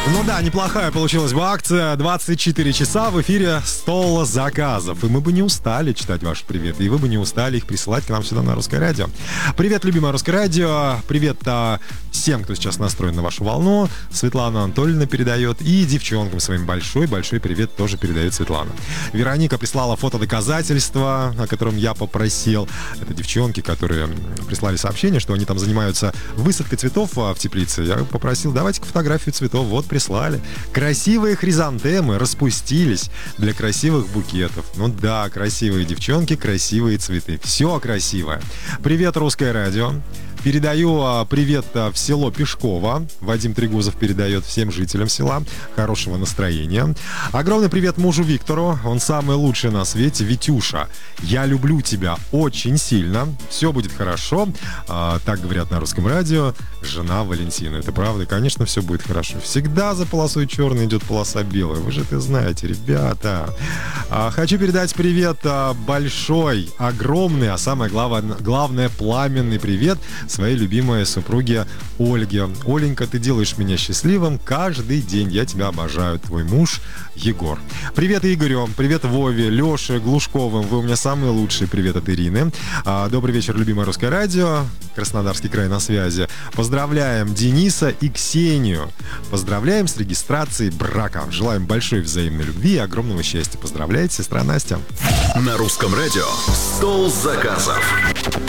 Ну да, неплохая получилась бы акция. 24 часа в эфире «Стол заказов». И мы бы не устали читать ваши приветы. И вы бы не устали их присылать к нам сюда на Русское радио. Привет, любимое Русское радио. Привет всем, кто сейчас настроен на вашу волну. Светлана Анатольевна передает. И девчонкам своим большой-большой привет тоже передает Светлана. Вероника прислала фотодоказательства, о котором я попросил. Это девчонки, которые прислали сообщение, что они там занимаются высадкой цветов в теплице. Я попросил, давайте-ка фотографию цветов. Вот прислали. Красивые хризантемы распустились для красивых букетов. Ну да, красивые девчонки, красивые цветы. Все красивое. Привет, Русское радио. Передаю привет в село Пешково. Вадим Трегузов передает всем жителям села. Хорошего настроения. Огромный привет мужу Виктору. Он самый лучший на свете. Витюша, я люблю тебя очень сильно. Все будет хорошо. Так говорят на Русском радио. Жена Валентина. Это правда. Конечно, все будет хорошо. Всегда за полосой черной идет полоса белая. Вы же это знаете, ребята. Хочу передать привет большой, огромный, а самое главное, пламенный привет своей любимой супруге Ольге. Оленька, ты делаешь меня счастливым каждый день. Я тебя обожаю. Твой муж Егор. Привет Игорю, привет Вове, Леше, Глушковым. Вы у меня самые лучшие. Привет от Ирины. Добрый вечер, любимое Русское радио. Краснодарский край на связи. Поздравляем Дениса и Ксению. Поздравляем с регистрацией брака. Желаем большой взаимной любви и огромного счастья. Поздравляет сестра Настя. На Русском радио «Стол заказов».